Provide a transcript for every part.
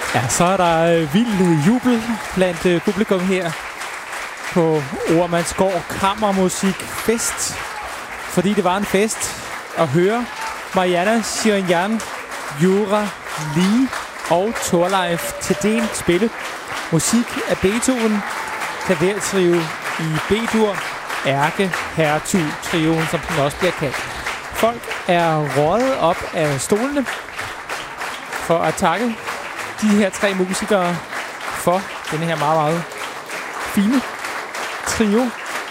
Ja, så er der vild jubel blandt publikum her på Oremandsgård Kammermusikfest. Fordi det var en fest at høre Mariana Shirinyan, Jura Lee og Thorleif Thedéen spille musik af Beethoven, klavertrio i B-dur, ærkehertug-trioen, som den også bliver kaldt. Folk er røget op af stolene for at takke de her tre musikere for denne her meget, meget fine trio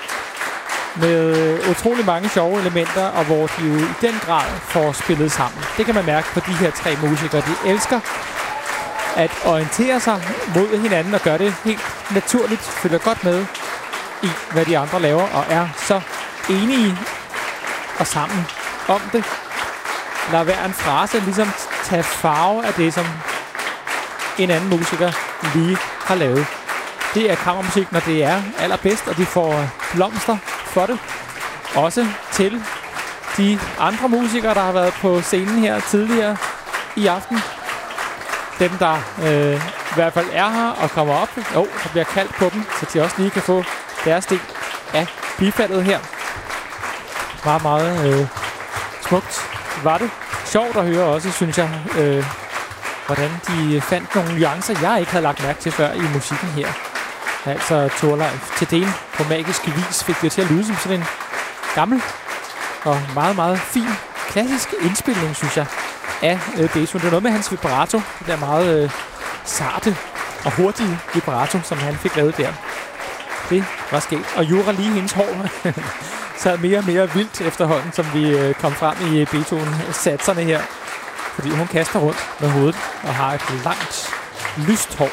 med utrolig mange sjove elementer, og hvor de jo i den grad får spillet sammen. Det kan man mærke på de her tre musikere. De elsker at orientere sig mod hinanden og gøre det helt naturligt, følger godt med i, hvad de andre laver, og er så enige og sammen om det. Lad hver en frase ligesom tage farve af det, som en anden musiker lige har lavet. Det er kammermusik, når det er allerbedst, og de får blomster for det. Også til de andre musikere, der har været på scenen her tidligere i aften. Dem, der i hvert fald er her og kommer op. Der bliver kaldt på dem, så de også lige kan få deres del af bifaldet her. Meget, meget smukt var det. Sjovt at høre også, synes jeg, hvordan de fandt nogle nuancer, jeg ikke havde lagt mærke til før i musikken her. Altså Thorleif Thedéen på magisk vis fik det til at lyde som sådan en gammel og meget, meget fin klassisk indspilning, synes jeg, af Beethoven. Det er noget med hans vibrato, det der meget sarte og hurtige vibrato, som han fik lavet der. Det var sket. Og Jura Lee, hendes hår, sad mere og mere vildt efterhånden, som vi kom frem i Beethoven-satserne her. Fordi hun kaster rundt med hovedet og har et langt, lyst hår.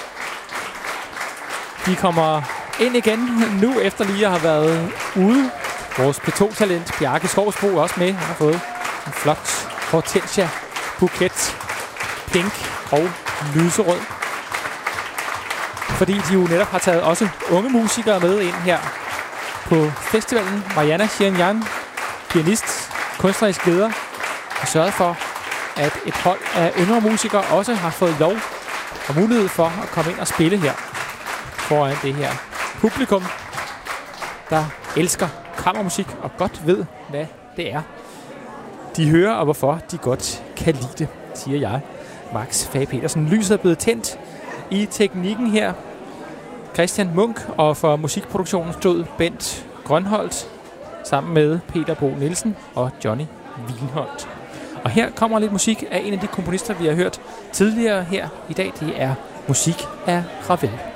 De kommer ind igen nu, efter lige at have været ude. Vores P2-talent, Bjarke Skovsbro, er også med. Han har fået en flot hortensia buket, pink og lyserød. Fordi de jo netop har taget også unge musikere med ind her på festivalen. Mariana Shirinyan, pianist, kunstnerisk leder, har sørget for, at et hold af yngre musikere også har fået lov og mulighed for at komme ind og spille her foran det her publikum, der elsker kammermusik og godt ved, hvad det er, de hører, og hvorfor de godt kan lide det, siger jeg, Max Fage Petersen. Lyset er blevet tændt i teknikken her. Christian Munk, og for musikproduktionen stod Bent Grønholdt sammen med Peter Bo Nielsen og Johnny Wienholdt. Og her kommer lidt musik af en af de komponister, vi har hørt tidligere her i dag. Det er musik af Ravel.